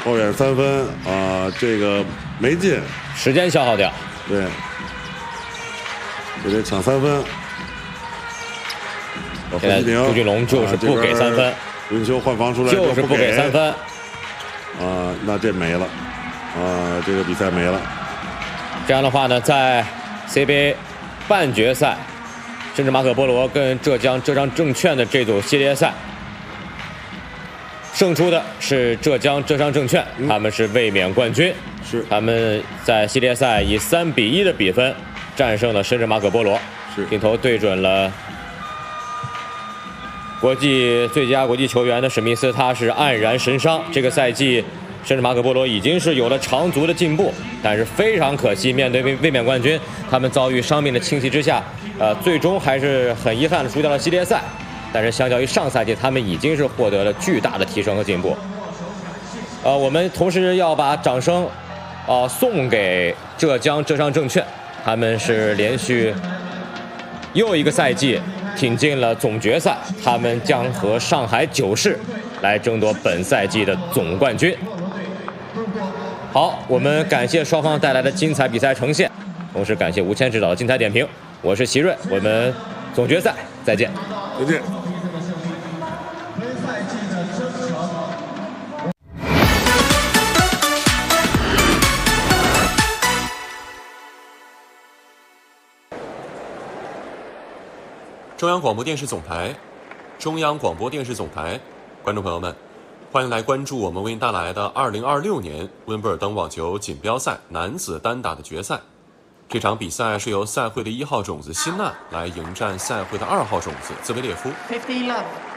后远3分这个没进， 时间消耗掉。 对，这得抢3分。 现在朱俊龙就是不给3分， 运球换防出来就是不给3分。 那这没了，这个比赛没了。 这样的话呢，在 CBA 半决赛，甚至马可波罗跟浙江证券的这组系列赛，胜出的是浙江浙商证券，他们是卫冕冠军。 是， 他们在系列赛以3比1的比分战胜了深圳马可波罗。 是， 镜头对准了最佳国际球员的史密斯，他是黯然神伤。这个赛季，深圳马可波罗已经是有了长足的进步，但是非常可惜，面对卫冕冠军，他们遭遇伤病的侵袭之下，最终还是很遗憾的输掉了系列赛。但是相较于上赛季，他们已经是获得了巨大的提升和进步。我们同时要把掌声送给浙江浙商证券，他们是连续又一个赛季挺进了总决赛，他们将和上海九市来争夺本赛季的总冠军。好，我们感谢双方带来的精彩比赛呈现，同时感谢吴谦指导的精彩点评。我是齐瑞，我们总决赛再见。 再见。 中央广播电视总台，中央广播电视总台，观众朋友们，欢迎来关注我们为您带来的2026年温布尔登网球锦标赛男子单打的决赛。这场比赛是由赛会的1号种子辛纳来迎战赛会的2号种子兹维列夫。50 love。